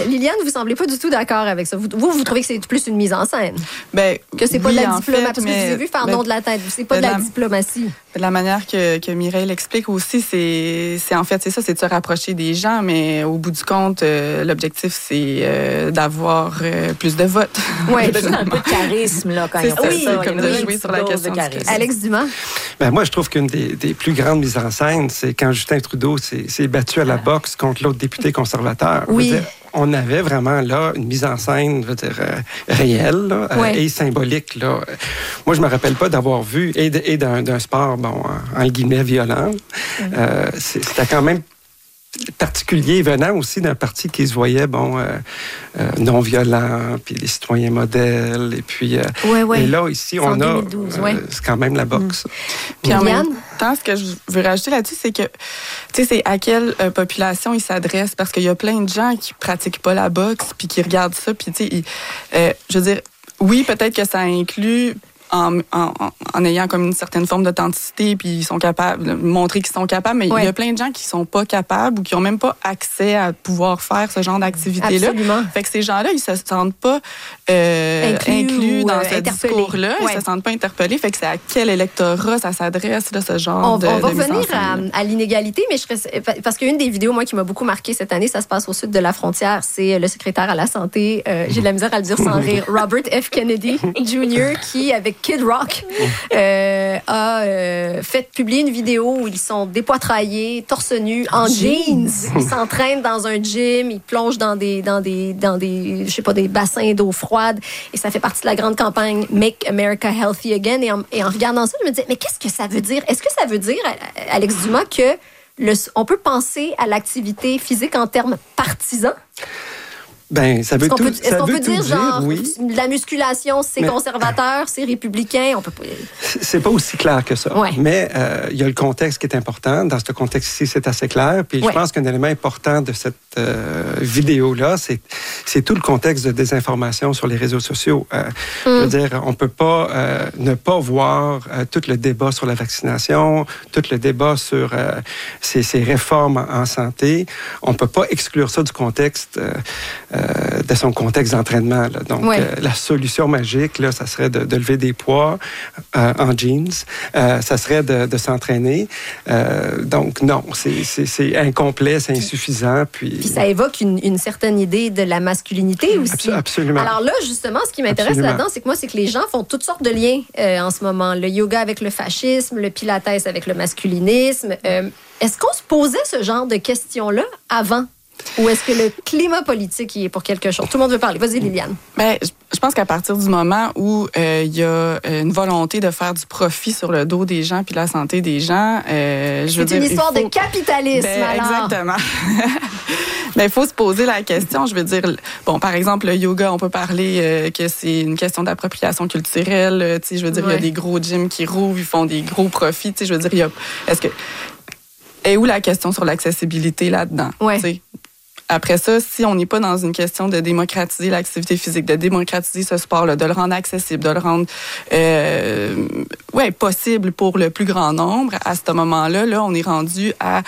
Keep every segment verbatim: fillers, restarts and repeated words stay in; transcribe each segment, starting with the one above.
Liliane, vous semblez pas du tout d'accord avec ça. Vous, vous, vous trouvez que c'est plus une mise en scène? Ben, que c'est pas oui, de la en diplomatie. fait, Parce que je vous ai vu faire mais, nom de la tête. C'est pas de la, la diplomatie. De la manière que, que Mireille l'explique aussi, c'est, c'est en fait, c'est ça, c'est de se rapprocher des gens, mais au bout du compte, euh, l'objectif, c'est euh, d'avoir euh, plus de votes. Oui, il y a un peu de charisme, là, quand c'est ils ont fait oui, ça. comme de jouer sur la question de charisme. Alex Dumas? Ben, moi, je trouve qu'une des, des plus grandes mises en scène, c'est quand Justin Trudeau s'est, s'est battu à la boxe contre l'autre député conservateur. Oui. On avait vraiment là une mise en scène, je veux dire, euh, réelle là, ouais. euh, et symbolique. Là. Moi, je me rappelle pas d'avoir vu, et, de, et d'un, d'un sport, bon, en, en guillemets, violent. Mm-hmm. Euh, c'était quand même particulier, venant aussi d'un parti qui se voyait, bon, euh, euh, non-violent, puis des citoyens modèles, et puis... Euh, ouais, ouais. Et là, ici, on deux a... mille douze, euh, ouais. c'est quand même la boxe. Mm. Puis en Liliane? même temps, ce que je veux rajouter là-dessus, c'est que, tu sais, c'est à quelle euh, population il s'adresse, parce qu'il y a plein de gens qui pratiquent pas la boxe, puis qui regardent ça, puis, tu sais, euh, je veux dire, oui, peut-être que ça inclut... En, en, en ayant comme une certaine forme d'authenticité, puis ils sont capables de montrer qu'ils sont capables, mais ouais. il y a plein de gens qui sont pas capables ou qui ont même pas accès à pouvoir faire ce genre d'activité-là. Absolument. Fait que ces gens-là, ils se sentent pas euh, inclus, inclus dans euh, ce discours-là, ouais. ils se sentent pas interpellés. Fait que c'est à quel électorat ça s'adresse, là, ce genre on, de On va de revenir à, à l'inégalité, mais je serais, parce qu'une des vidéos, moi, qui m'a beaucoup marqué cette année, ça se passe au sud de la frontière, c'est le secrétaire à la santé, euh, j'ai de la misère à le dire sans rire, Robert F. Kennedy junior, qui, avec Kid Rock, euh, a euh, fait publier une vidéo où ils sont dépoitraillés, torse nu, en jeans. Ils s'entraînent dans un gym, ils plongent dans des, dans des, dans des, je sais pas, des bassins d'eau froide. Et ça fait partie de la grande campagne Make America Healthy Again. Et en, et en regardant ça, je me disais, mais qu'est-ce que ça veut dire? Est-ce que ça veut dire, Alex Dumas, que le, on peut penser à l'activité physique en termes partisans? Ben, ça veut est-ce qu'on tout, peut, est-ce qu'on peut dire, dire, genre, oui. la musculation, c'est mais, conservateur, c'est républicain, on peut pas... C'est pas aussi clair que ça. Ouais. Mais euh, il y a le contexte qui est important. Dans ce contexte-ci, c'est assez clair. Puis ouais. je pense qu'un élément important de cette euh, vidéo-là, c'est, c'est tout le contexte de désinformation sur les réseaux sociaux. Euh, mm. Je veux dire, on peut pas euh, ne pas voir euh, tout le débat sur la vaccination, tout le débat sur euh, ces, ces réformes en santé. On peut pas exclure ça du contexte euh, Euh, de son contexte d'entraînement. Là. Donc, ouais. euh, la solution magique, là, ça serait de, de lever des poids euh, en jeans. Euh, ça serait de, de s'entraîner. Euh, donc, non, c'est, c'est, c'est incomplet, c'est insuffisant. Puis, puis ça évoque une, une certaine idée de la masculinité aussi. Absol- absolument. Alors là, justement, ce qui m'intéresse absolument. Là-dedans, c'est que moi, c'est que les gens font toutes sortes de liens euh, en ce moment. Le yoga avec le fascisme, le pilates avec le masculinisme. Euh, est-ce qu'on se posait ce genre de questions-là avant? Ou est-ce que le climat politique y est pour quelque chose? Tout le monde veut parler. Vas-y, Liliane. Ben, je pense qu'à partir du moment où il euh, y a une volonté de faire du profit sur le dos des gens puis de la santé des gens, euh, je veux c'est dire, une histoire faut... de capitalisme, ben, alors. Exactement. Mais il faut se poser la question. Je veux dire, bon, par exemple, le yoga, on peut parler euh, que c'est une question d'appropriation culturelle. Tu sais, je veux dire, il ouais. y a des gros gyms qui rouvrent, ils font des gros profits. Tu sais, je veux dire, il y a... Est-ce que... Et où la question sur l'accessibilité là-dedans? Ouais. Tu sais? Après ça, si on n'est pas dans une question de démocratiser l'activité physique, de démocratiser ce sport-là, de le rendre accessible, de le rendre euh, ouais, possible pour le plus grand nombre, à ce moment-là, là, on est rendu à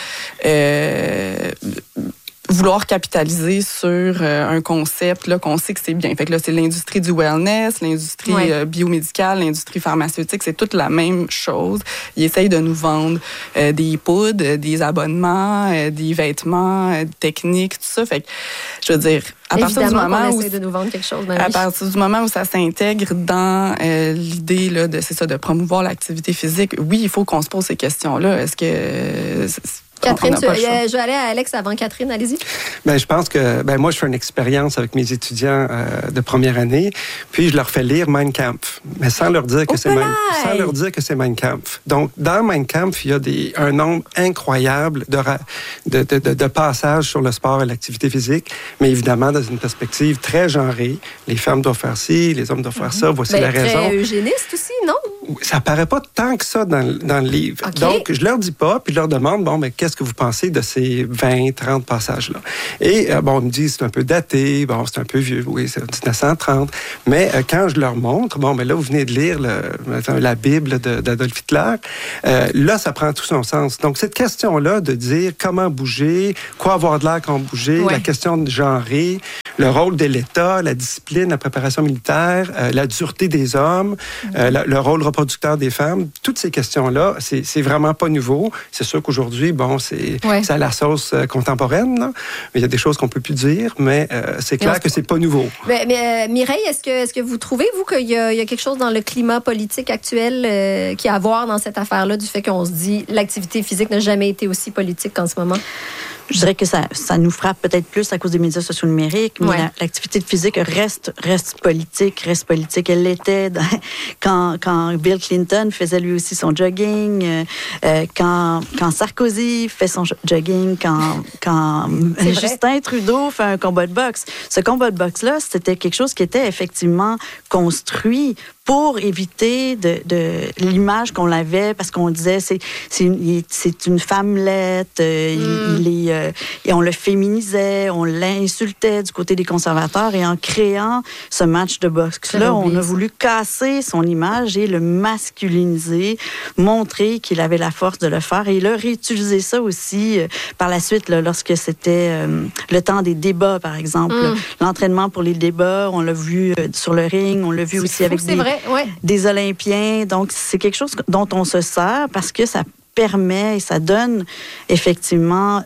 euh, vouloir capitaliser sur euh, un concept là, qu'on sait que c'est bien. Fait que là, c'est l'industrie du wellness, l'industrie ouais. euh, biomédicale, l'industrie pharmaceutique, c'est toute la même chose. Ils essayent de nous vendre euh, des poudres, des abonnements, euh, des vêtements, euh, techniques, tout ça. Fait que, je veux dire, à partir du moment où de nous vendre quelque chose dans à partir du moment où ça s'intègre dans euh, l'idée là de c'est ça de promouvoir l'activité physique, oui, il faut qu'on se pose ces questions-là. Est-ce que euh, Catherine, tu, euh, je vais aller à Alex avant Catherine, allez-y. Ben, je pense que, ben, moi, je fais une expérience avec mes étudiants euh, de première année, puis je leur fais lire Mein Kampf, mais sans leur dire que, c'est, Mein, sans leur dire que c'est Mein Kampf. Donc, dans Mein Kampf, il y a des, un nombre incroyable de, de, de, de, de passages sur le sport et l'activité physique, mais évidemment, dans une perspective très genrée. Les femmes doivent faire ci, les hommes doivent faire ça, voici ben, la très raison. Très eugéniste aussi, non? Ça paraît pas tant que ça dans, dans le livre. Okay. Donc, je leur dis pas, puis je leur demande, bon, mais qu'est-ce que vous pensez de ces vingt, trente passages-là? Et, euh, bon, ils me disent, c'est un peu daté, bon, c'est un peu vieux, oui, c'est dix-neuf cent trente. Mais euh, quand je leur montre, bon, mais là, vous venez de lire le, la Bible de, d'Adolf Hitler, euh, là, ça prend tout son sens. Donc, cette question-là de dire comment bouger, quoi avoir de l'air quand bouger, ouais. la question de genrer, le rôle de l'État, la discipline, la préparation militaire, euh, la dureté des hommes, euh, la, le rôle reproducteur des femmes, toutes ces questions-là, c'est, c'est vraiment pas nouveau. C'est sûr qu'aujourd'hui, bon, c'est, ouais. c'est à la sauce euh, contemporaine, là. Mais il y a des choses qu'on peut plus dire, mais euh, c'est clair que c'est pas nouveau. Mais, mais euh, Mireille, est-ce que, est-ce que vous trouvez, vous, qu'il y a, il y a quelque chose dans le climat politique actuel euh, qui a à voir dans cette affaire-là, du fait qu'on se dit l'activité physique n'a jamais été aussi politique qu'en ce moment? Je dirais que ça, ça nous frappe peut-être plus à cause des médias sociaux numériques, mais ouais. la, l'activité physique reste, reste politique, reste politique. Elle l'était dans, quand, quand Bill Clinton faisait lui aussi son jogging, euh, quand, quand Sarkozy fait son jogging, quand, quand Justin Trudeau fait un combat de boxe. Ce combat de boxe-là, c'était quelque chose qui était effectivement construit pour éviter de, de l'image qu'on avait, parce qu'on disait c'est c'est une, c'est une femmelette, euh, mm. il, il est, euh, et on le féminisait, on l'insultait du côté des conservateurs, et en créant ce match de boxe-là, on a voulu casser son image et le masculiniser, montrer qu'il avait la force de le faire, et il a réutilisé ça aussi euh, par la suite, là, lorsque c'était euh, le temps des débats, par exemple. Mm. L'entraînement pour les débats, on l'a vu euh, sur le ring, on l'a vu c'est aussi fou, avec des... Vrai. Ouais. des Olympiens. Donc, c'est quelque chose dont on se sert parce que ça permet et ça donne effectivement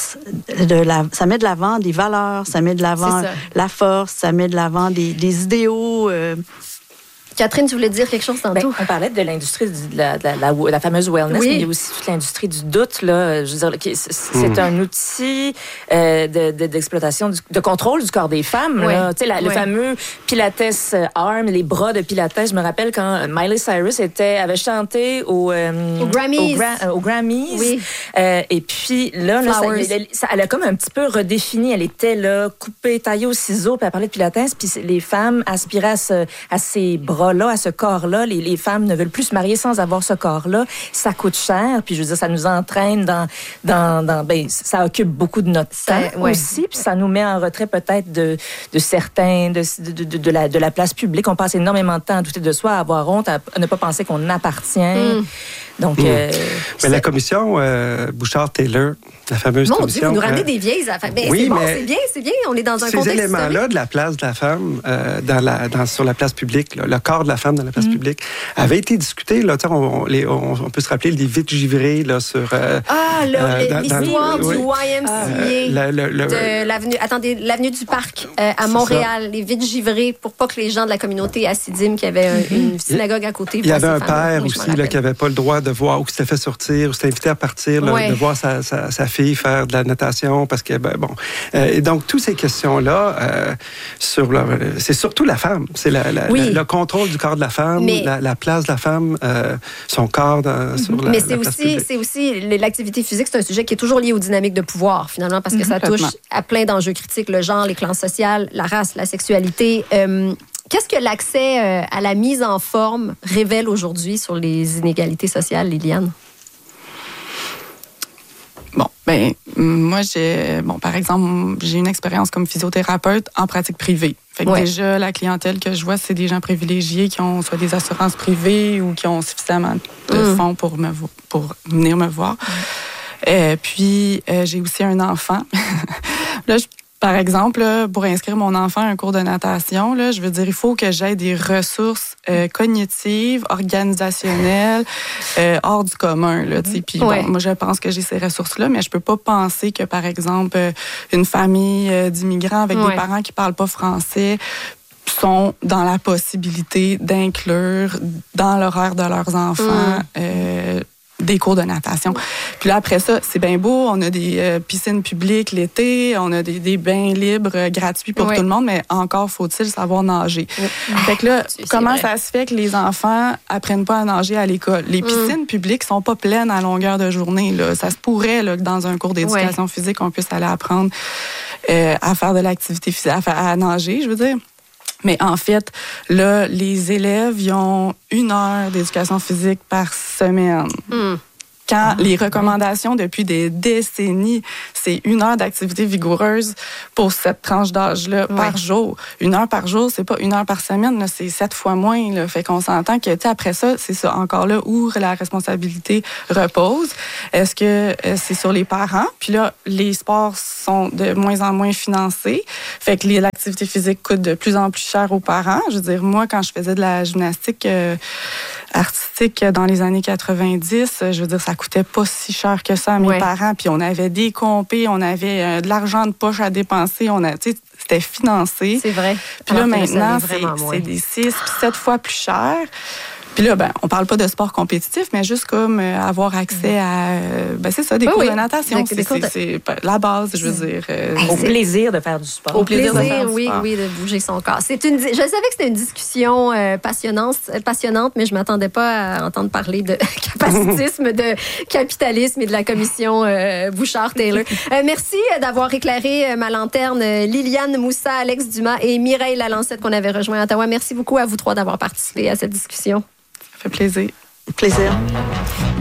de la, ça met de l'avant des valeurs, ça met de l'avant la force, ça met de l'avant des, des idéaux. Euh, Catherine, tu voulais dire quelque chose tantôt? Ben, on parlait de l'industrie de la, de la, la, la fameuse wellness, oui. mais il y a aussi toute l'industrie du doute. Là. Je veux dire, c'est mmh. un outil euh, de, de, d'exploitation, du, de contrôle du corps des femmes. Oui. Là. Tu sais, la, oui. le fameux Pilates Arm, les bras de Pilates. Je me rappelle quand Miley Cyrus était, avait chanté au, euh, au Grammys. Au, Gra- au Grammys. Oui. Euh, et puis là, là ça, elle, ça, elle a comme un petit peu redéfini. Elle était là, coupée, taillée au ciseau, puis elle parlait de Pilates. Puis les femmes aspiraient à, ce, à ses bras là, à ce corps-là. Les, les femmes ne veulent plus se marier sans avoir ce corps-là. Ça coûte cher, puis je veux dire, ça nous entraîne dans... dans, dans ben, ça occupe beaucoup de notre temps ouais. aussi, puis ça nous met en retrait peut-être de, de certains, de, de, de, de, la, de la place publique. On passe énormément de temps à douter de soi, à avoir honte, à, à ne pas penser qu'on appartient. Mm. Donc, mmh. euh, mais la commission euh, Bouchard-Taylor, la fameuse Mon commission... Mon Dieu, vous nous ramenez euh, des vieilles affaires. Ben, oui, c'est bon, c'est bien, c'est bien. On est dans un ces contexte Ces éléments-là historique. de la place de la femme euh, dans la, dans, sur la place publique, là, le corps de la femme dans la place mmh. publique, avait été discuté. Là, on, les, on, on peut se rappeler les vides givrés là, sur... Euh, ah, le, euh, dans, l'histoire dans, du oui. Y M C A. Euh, le, le, le, de l'avenue, attendez, l'avenue du Parc euh, à Montréal, ça. Les vides givrés, pour pas que les gens de la communauté assidim, qui avait un, mmh. une synagogue à côté... Il y avait un père aussi là, qui n'avait pas le droit de voir, ou qui s'était fait sortir, ou s'était invité à partir, là, ouais. de voir sa, sa, sa fille faire de la natation, parce que, ben, bon. Euh, et donc, toutes ces questions-là, euh, sur le, c'est surtout la femme. C'est la, la, oui. la, le contrôle du corps de la femme, mais, la, la place de la femme, euh, son corps dans, sur la, mais c'est la place aussi, publique. c'est aussi, l'activité physique, c'est un sujet qui est toujours lié aux dynamiques de pouvoir, finalement, parce que ça touche à plein d'enjeux critiques, le genre, les classes sociales, la race, la sexualité. Euh, Qu'est-ce que l'accès euh, à la mise en forme révèle aujourd'hui sur les inégalités sociales, Liliane? Bon, ben moi, j'ai, bon, par exemple, j'ai une expérience comme physiothérapeute en pratique privée. Fait que ouais. déjà, la clientèle que je vois, c'est des gens privilégiés qui ont soit des assurances privées ou qui ont suffisamment de mmh. fonds pour, me, pour venir me voir. Mmh. Euh, puis, euh, j'ai aussi un enfant. Là, je Par exemple, là, pour inscrire mon enfant à un cours de natation, là, je veux dire, il faut que j'aie des ressources euh, cognitives, organisationnelles, euh, hors du commun. Là, mm-hmm. Puis ouais. bon, moi, je pense que j'ai ces ressources-là, mais je peux pas penser que, par exemple, une famille euh, d'immigrants avec ouais. des parents qui parlent pas français sont dans la possibilité d'inclure dans l'horaire de leurs enfants mm. euh, des cours de natation. Puis là, après ça, c'est bien beau. On a des euh, piscines publiques l'été, on a des, des bains libres euh, gratuits pour oui. tout le monde, mais encore faut-il savoir nager. Oui. Fait que là, c'est comment vrai. Ça se fait que les enfants apprennent pas à nager à l'école? Les piscines mm. publiques sont pas pleines à longueur de journée. Là. Ça se pourrait là, que dans un cours d'éducation oui. physique, on puisse aller apprendre euh, à faire de l'activité physique, à, faire, à nager, je veux dire. Mais en fait, là, les élèves, ils ont une heure d'éducation physique par semaine. Mm. Quand les recommandations depuis des décennies, c'est une heure d'activité vigoureuse pour cette tranche d'âge-là ouais. par jour. Une heure par jour, c'est pas une heure par semaine, là, c'est sept fois moins. Là. Fait qu'on s'entend que, tu sais, après ça, c'est ça encore là où la responsabilité repose. Est-ce que euh, c'est sur les parents? Puis là, les sports sont de moins en moins financés. Fait que l'activité physique coûte de plus en plus cher aux parents. Je veux dire, moi, quand je faisais de la gymnastique euh, artistique dans les années quatre-vingt-dix, je veux dire, ça coûtait pas si cher que ça à mes ouais. parents. Puis on avait des compés, on avait euh, de l'argent de poche à dépenser. On a, tu sais, c'était financé. C'est vrai. Puis là, maintenant, c'est, c'est des six puis sept fois plus cher. Puis là, ben, on parle pas de sport compétitif, mais juste comme euh, avoir accès à, euh, ben c'est ça, des oui, cours oui. de natation. C'est, c'est, de... c'est la base, je veux dire. Euh, au plaisir de faire du sport. Au plaisir, plaisir de faire oui, du sport. Oui, de bouger son corps. C'est une, je savais que c'était une discussion euh, passionnante, passionnante, mais je m'attendais pas à entendre parler de capacitisme, de capitalisme et de la commission euh, Bouchard-Taylor. Euh, merci d'avoir éclairé ma lanterne, Liliane Moussa, Alex Dumas et Mireille Lalancette qu'on avait rejoint à Ottawa. Merci beaucoup à vous trois d'avoir participé à cette discussion. Ça fait plaisir. Plaisir.